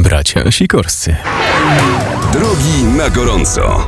Bracia Sikorscy. Drogi na gorąco.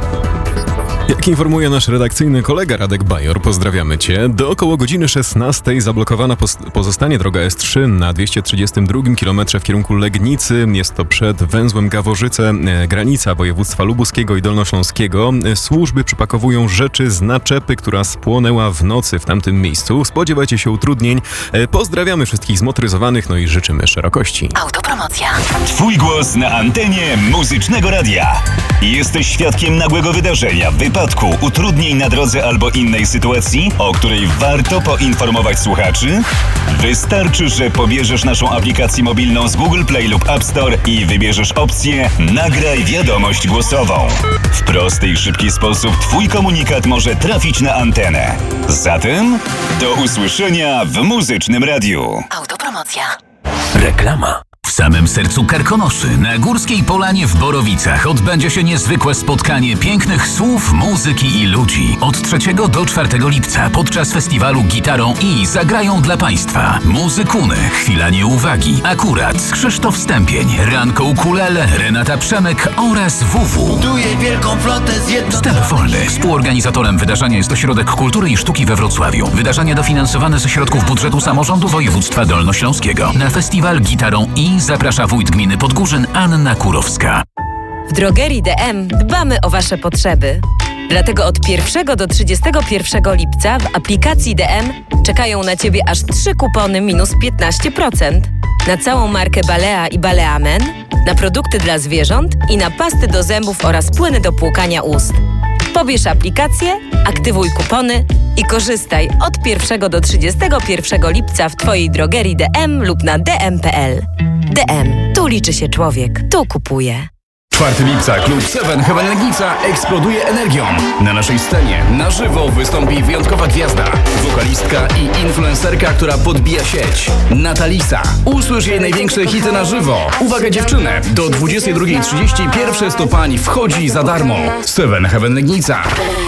Jak informuje nasz redakcyjny kolega Radek Bajor, pozdrawiamy Cię, do około godziny 16 zablokowana pozostanie droga S3 na 232 km w kierunku Legnicy. Jest to przed węzłem Gaworzyce, granica województwa lubuskiego i dolnośląskiego. Służby przypakowują rzeczy z naczepy, która spłonęła w nocy w tamtym miejscu. Spodziewajcie się utrudnień. Pozdrawiamy wszystkich zmotoryzowanych, no i życzymy szerokości. Autopromocja. Twój głos na antenie Muzycznego Radia. Jesteś świadkiem nagłego wydarzenia, wypadku, utrudnień na drodze albo innej sytuacji, o której warto poinformować słuchaczy? Wystarczy, że pobierzesz naszą aplikację mobilną z Google Play lub App Store i wybierzesz opcję Nagraj wiadomość głosową. W prosty i szybki sposób Twój komunikat może trafić na antenę. Zatem do usłyszenia w Muzycznym Radiu. Autopromocja. Reklama. W samym sercu Karkonoszy, na Górskiej Polanie w Borowicach, odbędzie się niezwykłe spotkanie pięknych słów, muzyki i ludzi. Od 3 do 4 lipca podczas festiwalu Gitarą I zagrają dla Państwa Muzykuny, Chwila Nieuwagi, Akurat, Krzysztof Stępień, Ranko Ukulele, Renata Przemek oraz WW. Buduję wielką flotę Wstęp wolny. Współorganizatorem wydarzenia jest Ośrodek Kultury i Sztuki we Wrocławiu. Wydarzenie dofinansowane ze środków budżetu samorządu województwa dolnośląskiego. Na festiwal Gitarą I zaprasza wójt gminy Podgórzyn Anna Kurowska. W drogerii DM dbamy o Wasze potrzeby. Dlatego od 1 do 31 lipca w aplikacji DM czekają na Ciebie aż 3 kupony minus 15%. Na całą markę Balea i Baleamen, na produkty dla zwierząt i na pasty do zębów oraz płyny do płukania ust. Pobierz aplikację, aktywuj kupony i korzystaj od 1 do 31 lipca w Twojej drogerii DM lub na dm.pl. DM. Tu liczy się człowiek. Tu kupuje. 4 lipca klub Seven Heaven Legnica eksploduje energią. Na naszej scenie na żywo wystąpi wyjątkowa gwiazda, wokalistka i influencerka, która podbija sieć. Natalisa. Usłysz jej największe hity na żywo. Uwaga dziewczyny, do 22:30 pierwsze 100 pań wchodzi za darmo. Seven Heaven Legnica.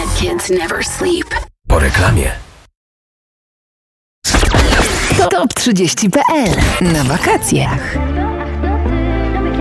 Po reklamie. Top 30.pl. Na wakacjach.